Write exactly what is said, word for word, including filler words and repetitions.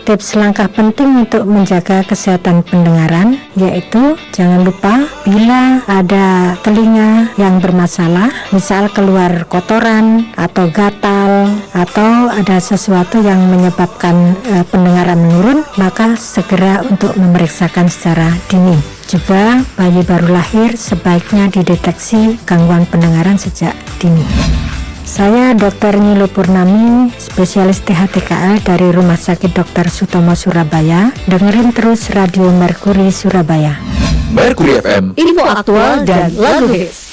Tips langkah penting untuk menjaga kesehatan pendengaran yaitu jangan lupa bila ada telinga yang bermasalah, misal keluar kotoran atau gatal atau ada sesuatu yang menyebabkan e, pendengaran menurun, maka segera untuk memeriksakan secara dini. Juga bayi baru lahir sebaiknya dideteksi gangguan pendengaran sejak dini. Saya dokter Nyilo Purnami, spesialis T H T K L dari Rumah Sakit dokter Sutomo Surabaya. Dengerin terus Radio Merkuri Surabaya. Merkuri F M, info aktual dan lagu hits.